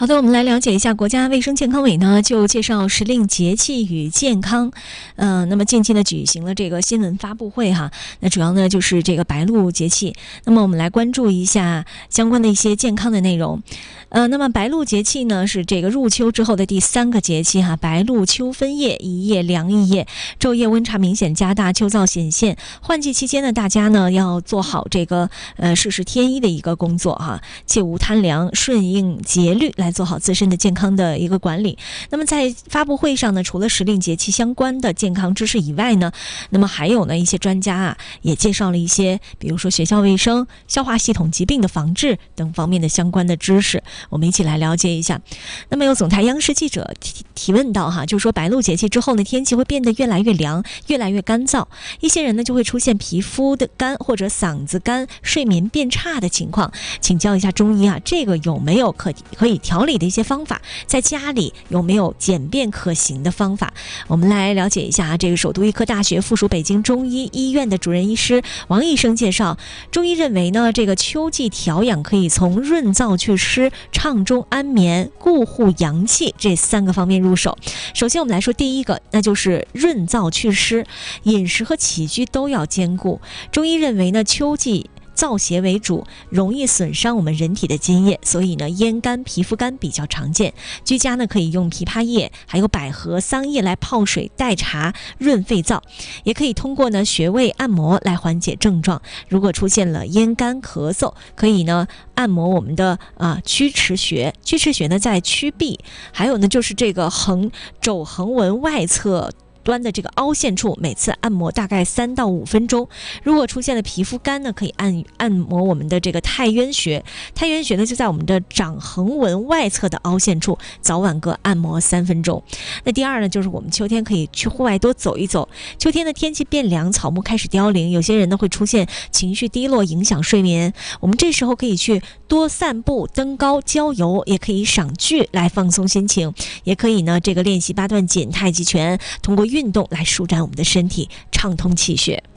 好的，我们来了解一下国家卫生健康委呢就介绍时令节气与健康，那么近期呢举行了这个新闻发布会哈，那主要呢就是这个白露节气，那么我们来关注一下相关的一些健康的内容。那么白露节气呢是这个入秋之后的第3个节气哈，白露秋分夜，一夜凉一夜，昼夜温差明显加大，秋燥显现。换季期间呢，大家呢要做好这个适时添衣的一个工作哈，切勿贪凉，顺应节律来做好自身的健康的一个管理。那么在发布会上呢，除了时令节气相关的健康知识以外呢，那么还有呢一些专家也介绍了一些，比如说学校卫生、消化系统疾病的防治等方面的相关的知识，我们一起来了解一下。那么有总台央视记者提问到哈，就是说白露节气之后呢，天气会变得越来越凉，越来越干燥，一些人呢就会出现皮肤的干或者嗓子干、睡眠变差的情况。请教一下中医这个有没有可以调理的一些方法？在家里有没有简便可行的方法？我们来了解一下这个首都医科大学附属北京中医医院的主任医师王医生介绍，中医认为呢，这个秋季调养可以从润燥祛湿、畅中安眠、固护阳气这3个方面入手。首先我们来说第一个，那就是润燥祛湿，饮食和起居都要兼顾。中医认为呢，秋季燥邪为主，容易损伤我们人体的津液，所以呢咽干、皮肤干比较常见。居家呢可以用枇杷叶还有百合、桑叶来泡水代茶润肺燥，也可以通过呢穴位按摩来缓解症状。如果出现了咽干咳嗽，可以呢按摩我们的曲池穴，曲池穴呢在曲臂，还有呢就是这个肘横纹外侧端的这个凹陷处，每次按摩大概3到5分钟。如果出现了皮肤干呢，可以按摩我们的这个太渊穴，太渊穴呢就在我们的掌横纹外侧的凹陷处，早晚各按摩3分钟。那第二呢，就是我们秋天可以去户外多走一走。秋天的天气变凉，草木开始凋零，有些人呢会出现情绪低落，影响睡眠。我们这时候可以去多散步、登高、郊游，也可以赏剧来放松心情，也可以呢这个练习8段锦、太极拳，通过运动来舒展我们的身体，畅通气血。